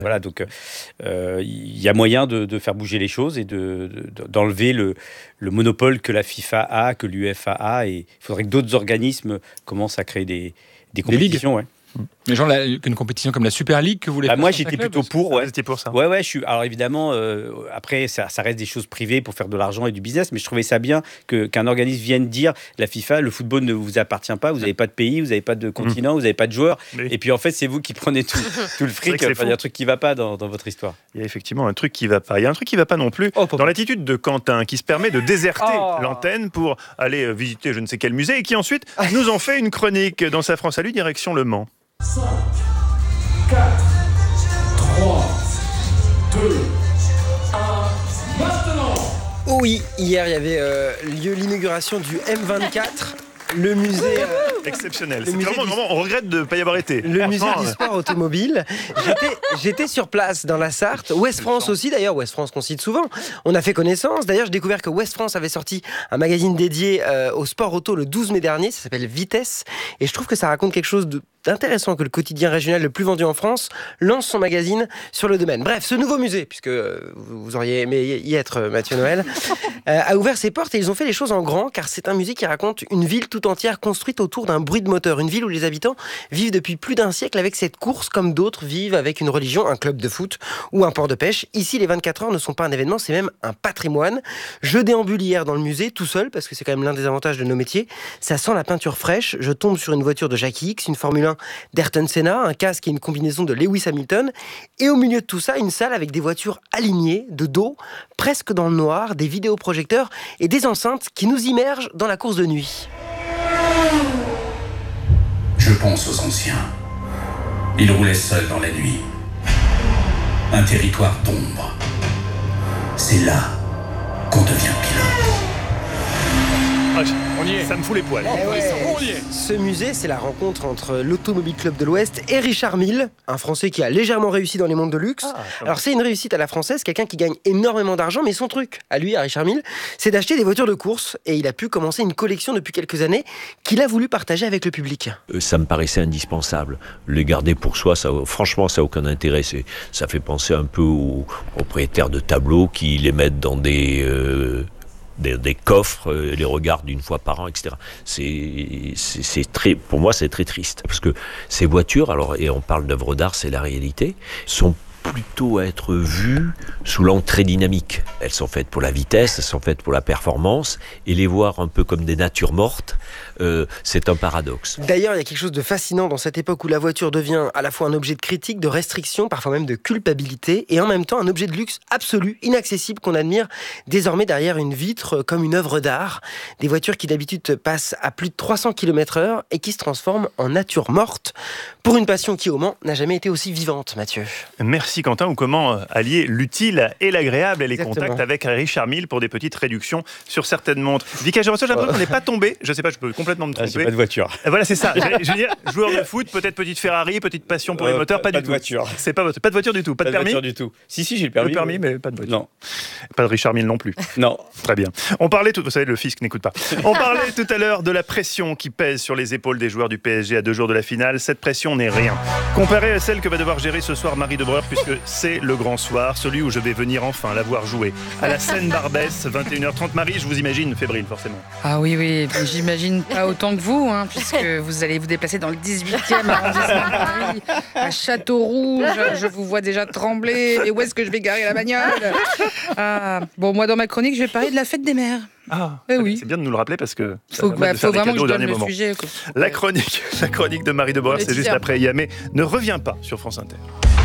Voilà, donc il y a moyen de faire bouger les choses et d'enlever le monopole que la FIFA a, que l'UEFA a. Et il faudrait que d'autres organismes commencent à créer des compétitions. Ouais. Mais genre une compétition comme la Super League que vous voulez faire moi, sur j'étais ta club, plutôt pour. Ouais. C'était pour ça. Ouais. Alors évidemment, après, ça reste des choses privées pour faire de l'argent et du business. Mais je trouvais ça bien qu'un organisme vienne dire la FIFA, le football ne vous appartient pas. Vous n'avez pas de pays, vous n'avez pas de continent, vous n'avez pas de joueurs. Oui. Et puis en fait, c'est vous qui prenez tout le fric. Il y a un truc qui ne va pas dans votre histoire. Il y a effectivement un truc qui ne va pas. Il y a un truc qui ne va pas non plus dans l'attitude de Quentin qui se permet de déserter l'antenne pour aller visiter je ne sais quel musée et qui ensuite nous en fait une chronique dans sa France à lui direction Le Mans. 5, 4, 3, 2, 1, maintenant. Oui, hier il y avait lieu l'inauguration du M24. Le musée... exceptionnel. C'est vraiment, on regrette de ne pas y avoir été. Le musée du sport automobile. J'étais sur place dans la Sarthe. Ouest France aussi, d'ailleurs. Ouest France qu'on cite souvent. On a fait connaissance. D'ailleurs, j'ai découvert que Ouest France avait sorti un magazine dédié au sport auto le 12 mai dernier. Ça s'appelle Vitesse. Et je trouve que ça raconte quelque chose d'intéressant que le quotidien régional le plus vendu en France lance son magazine sur le domaine. Bref, ce nouveau musée, puisque vous auriez aimé y être, Mathieu Noël, a ouvert ses portes et ils ont fait les choses en grand, car c'est un musée qui raconte une ville tout entière construite autour d'un bruit de moteur. Une ville où les habitants vivent depuis plus d'un siècle avec cette course, comme d'autres vivent avec une religion, un club de foot ou un port de pêche. Ici, les 24 heures ne sont pas un événement, c'est même un patrimoine. Je déambule hier dans le musée, tout seul, parce que c'est quand même l'un des avantages de nos métiers. Ça sent la peinture fraîche. Je tombe sur une voiture de Jackie X, une Formule 1 d'Ayrton Senna, un casque et une combinaison de Lewis Hamilton. Et au milieu de tout ça, une salle avec des voitures alignées, de dos, presque dans le noir, des vidéoprojecteurs et des enceintes qui nous immergent dans la course de nuit. Je pense aux anciens. Ils roulaient seuls dans la nuit. Un territoire d'ombre. C'est là qu'on devient pilote. On y est. Ça me fout les poils. On y est. Ce musée, c'est la rencontre entre l'Automobile Club de l'Ouest et Richard Mille, un Français qui a légèrement réussi dans les mondes de luxe. Alors c'est une réussite à la française, quelqu'un qui gagne énormément d'argent, mais son truc, à lui, à Richard Mille, c'est d'acheter des voitures de course. Et il a pu commencer une collection depuis quelques années qu'il a voulu partager avec le public. Ça me paraissait indispensable. Les garder pour soi, franchement, ça n'a aucun intérêt. Ça fait penser un peu aux propriétaires de tableaux qui les mettent dans des coffres, les regardent une fois par an, etc. Pour moi, c'est très triste. Parce que ces voitures, et on parle d'œuvres d'art, c'est la réalité, sont plutôt à être vues sous l'angle très dynamique. Elles sont faites pour la vitesse, elles sont faites pour la performance, et les voir un peu comme des natures mortes, c'est un paradoxe. D'ailleurs, il y a quelque chose de fascinant dans cette époque où la voiture devient à la fois un objet de critique, de restriction, parfois même de culpabilité, et en même temps un objet de luxe absolu, inaccessible, qu'on admire désormais derrière une vitre comme une œuvre d'art. Des voitures qui d'habitude passent à plus de 300 km/h et qui se transforment en nature morte pour une passion qui, au Mans, n'a jamais été aussi vivante, Mathieu. Merci Quentin, ou comment allier l'utile et l'agréable et les Exactement. contacts avec Richard Mille pour des petites réductions sur certaines montres. Vika Gérosso, j'ai l'impression qu'on n'est pas tombé, je sais pas, je peux complètement me tromper. J'ai pas de voiture. Voilà, c'est ça. Je veux dire, joueur de foot, peut-être petite Ferrari, petite passion pour les moteurs, pas du de tout. Voiture. C'est pas de voiture du tout, pas de permis. Pas de voiture du tout. Si, j'ai le permis. Le permis, mais pas de voiture. Non. Pas de Richard Mille non plus. Non. Très bien. On parlait vous savez, le fisc n'écoute pas. On parlait tout à l'heure de la pression qui pèse sur les épaules des joueurs du PSG à 2 jours de la finale. Cette pression n'est rien comparée à celle que va devoir gérer ce soir Marie Debreur, puisque c'est le grand soir, celui où je vais venir enfin la voir jouer. À la Seine-Barbès, 21h30. Marie, je vous imagine fébrile, forcément. Ah oui, j'imagine pas autant que vous, puisque vous allez vous déplacer dans le 18e arrondissement de Paris, à Châteaurouge. Je vous vois déjà trembler. Et où est-ce que je vais garer la bagnole ? Bon, moi, dans ma chronique, je vais parler de la fête des mères. Oui. C'est bien de nous le rappeler parce que ça faut permet de faire des vraiment que cadeaux je au donne dernier le moment. sujet. La chronique de Marie Debreur, c'est juste après Yamé. Ne reviens pas sur France Inter.